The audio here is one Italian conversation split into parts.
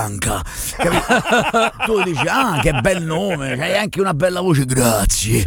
Bianca. Tu dici, ah, che bel nome, hai anche una bella voce, grazie.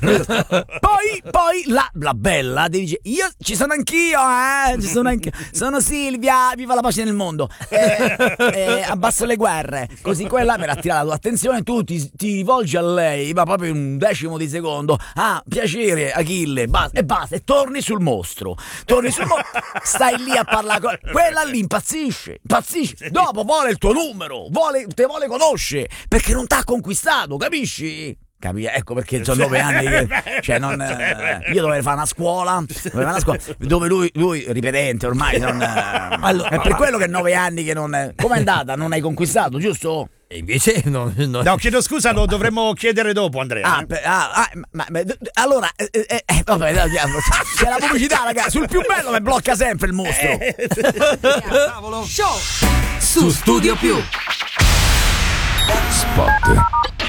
Poi la bella ti dice, io ci sono anch'io, sono Silvia, viva la pace nel mondo, abbasso le guerre, così quella per attirare la tua attenzione tu ti volgi a lei, ma proprio in un decimo di secondo, piacere Achille, basta, e torni sul mostro, stai lì a parlare, quella lì impazzisce, dopo vuole il tuo numero, te vuole conoscere, perché non t'ha conquistato, capisci? Ecco perché sono 9 anni che, io dovevo fare una scuola dove lui ripetente ormai è per quello che 9 anni che non com'è andata, non hai conquistato, giusto? E invece no, chiedo scusa, lo dovremmo chiedere dopo, Andrea. Allora vabbè, c'è la pubblicità, ragazzi, sul più bello mi blocca sempre il mostro. Tavolo show su Studio Più. Spot.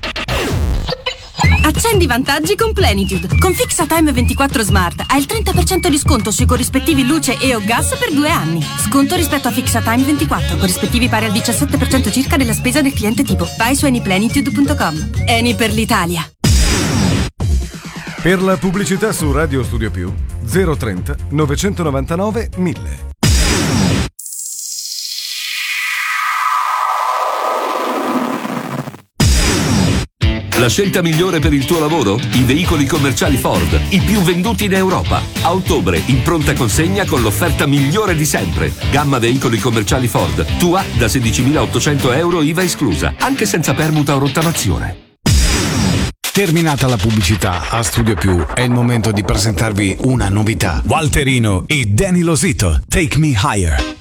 Accendi vantaggi con Plenitude. Con FixaTime 24 Smart hai il 30% di sconto sui corrispettivi luce e o gas per 2 anni. Sconto rispetto a FixaTime 24, corrispettivi pari al 17% circa della spesa del cliente tipo. Vai su anyplenitude.com. Eni per l'Italia. Per la pubblicità su Radio Studio Più 030 999 1000. La scelta migliore per il tuo lavoro? I veicoli commerciali Ford, i più venduti in Europa. A ottobre, in pronta consegna con l'offerta migliore di sempre. Gamma veicoli commerciali Ford, tua da 16.800 euro IVA esclusa, anche senza permuta o rottamazione. Terminata la pubblicità, a Studio Più è il momento di presentarvi una novità. Walterino e Danny Losito, Take Me Higher.